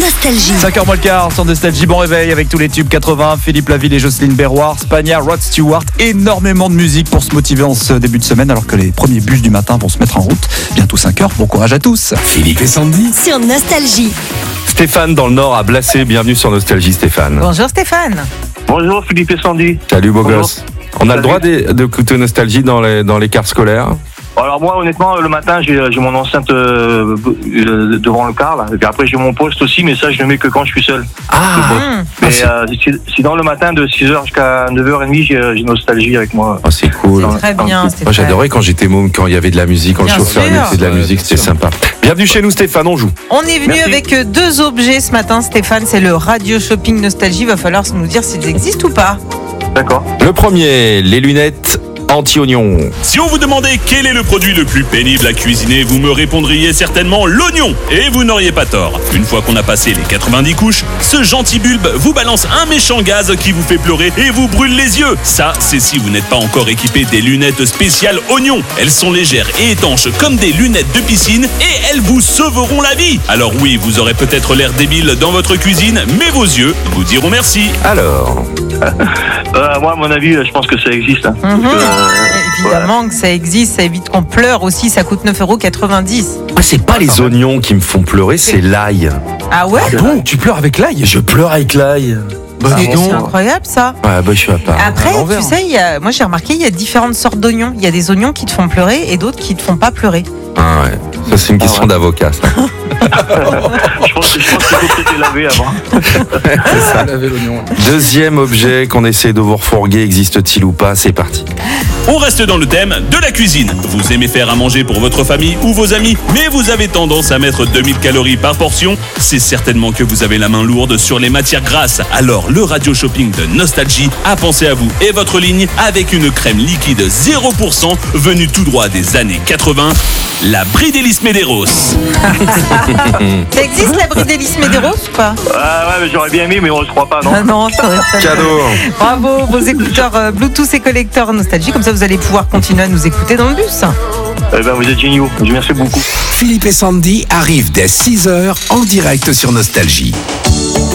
Nostalgie. 5h moins le quart sur Nostalgie, bon réveil avec tous les tubes 80, Philippe Laville et Jocelyne Berroir, Spagna, Rod Stewart, énormément de musique pour se motiver en ce début de semaine alors que les premiers bus du matin vont se mettre en route. Bientôt 5h, bon courage à tous. Philippe et Sandy. Sur Nostalgie. Stéphane dans le Nord à Blacé, bienvenue sur Nostalgie Stéphane. Bonjour Stéphane. Bonjour Philippe et Sandy. Salut beau Bonjour. gosse. On a le droit d'écouter Nostalgie dans les cars scolaires. Alors moi honnêtement le matin j'ai mon enceinte devant le car là. Et puis après j'ai mon poste aussi mais ça je le mets que quand je suis seul. Mais sinon le matin de 6h jusqu'à 9h30 j'ai Nostalgie avec moi. Oh, c'est cool. C'est très bien Stéphane. Moi j'adorais quand j'étais môme, quand il y avait de la musique, quand Bien le chauffeur sûr. mettait de la musique, c'était sympa. Bienvenue chez nous Stéphane, on joue. On est venu Merci. avec deux objets ce matin Stéphane, c'est le radio shopping Nostalgie, va falloir nous dire s'ils existent ou pas. D'accord. Le premier, les lunettes anti-oignon. Si on vous demandait quel est le produit le plus pénible à cuisiner, vous me répondriez certainement l'oignon. Et vous n'auriez pas tort. Une fois qu'on a passé les 90 couches, ce gentil bulbe vous balance un méchant gaz qui vous fait pleurer et vous brûle les yeux. Ça, c'est si vous n'êtes pas encore équipé des lunettes spéciales oignon. Elles sont légères et étanches comme des lunettes de piscine et elles vous sauveront la vie. Alors oui, vous aurez peut-être l'air débile dans votre cuisine, mais vos yeux vous diront merci. Alors, Moi à mon avis je pense que ça existe. Hein. Évidemment que ça existe, ça évite qu'on pleure aussi, ça coûte 9,90 €. moi c'est pas les oignons qui me font pleurer, c'est l'ail. Ah ouais? Bon, tu pleures avec l'ail? Je pleure avec l'ail. C'est incroyable ça. Ouais, bah je suis à part. Après, tu sais, moi j'ai remarqué, il y a différentes sortes d'oignons. Il y a des oignons qui te font pleurer et d'autres qui te font pas pleurer. Ah ouais. Ça c'est une question d'avocat ça. Je pense qu'il faut peut-être les laver avant. C'est ça. Laver l'oignon. Deuxième objet qu'on essaie de vous refourguer, existe-t-il ou pas? C'est parti. On reste dans le thème de la cuisine. Vous aimez faire à manger pour votre famille ou vos amis, mais vous avez tendance à mettre 2000 calories par portion. C'est certainement que vous avez la main lourde sur les matières grasses. Alors le radio shopping de Nostalgie a pensé à vous et votre ligne avec une crème liquide 0% venue tout droit des années 80, la Bridellis Medeiros. Ça existe la Bridellis Medeiros ou pas? Ah ouais mais j'aurais bien aimé mais je crois pas non. Ah non, ça aurait pas Cadeau. Bravo, vos écouteurs Bluetooth et collecteurs Nostalgie, comme ça vous allez pouvoir continuer à nous écouter dans le bus. Vous êtes géniaux. Merci beaucoup. Philippe et Sandy arrivent dès 6h en direct sur Nostalgie.